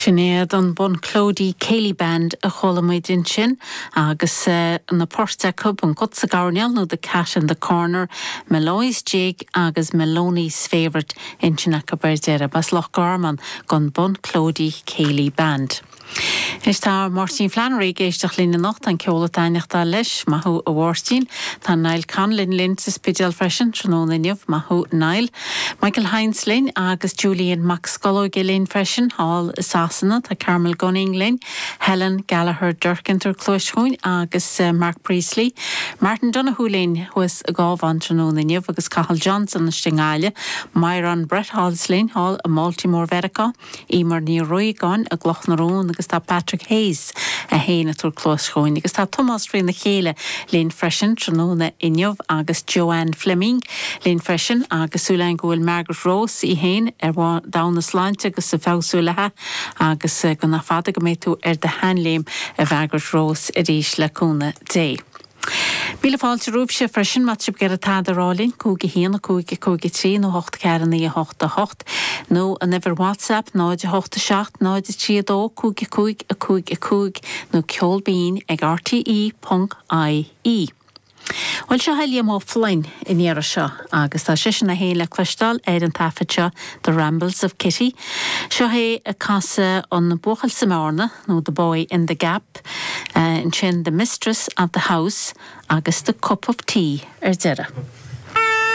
Sinead an bon Clody Cayley Band a cholamid in sin agus na Porta Cub an Gutsa Garnial no the Cat in the Corner Meloy's Jig agus Meloni's Favourite in Chinaka Berdera Bas Loch Garman gon bon Clody Cayley Band. Is tá Martin Flannery géisteach lína nacht an ceola dainachta leis mahu a Warstein tá Niall Conlin Lynn sa Spidal Freshen tróna niamh mahu Niall Michael Hines Lynn agus Julian Max Scullo Lynn Freshen Hall Sassana tá Carmel Gunning Lynn Helen Gallagher Durkinter Cloishoin agus Mark Priestley Martin Donoghue Lynn was a gávan tróna niamh agus Cathal Johnson na Stingaile Myron Brett Halls Lynn Hall a Baltimore Verica Emer ní Roy Gon a Gloch agus tá Patrick Hayes a héine túr Cloishoin agus tá Thomas Rin na chéile Lynn Freshen tróna inniuh agus Joanne Fleming Lynn Freshen agus Ulein gohfuil Margaret Rose I héin down na sláinte agus sa fágsúlathe agus go na fada go méid tú de hanléim a Margaret Rose a ríis le cúna dé. Bíle fáilte rúbse freisin mat sib ger a tádarálinn cúgi híana cúgi trí nó 8 cearan í 8 nó an ever WhatsApp náid 8 náid 3 cúgi nó ceolbín ag rte.ie. Well seo heilíam offline in éire seo agus tá sisin na héile clistal an taffaide The Rambles of Kitty. Seo hé a casa an Buchal Samárna nó The Boy in the Gap in sin The Mistress of the House agus The Cup of Tea deireadh.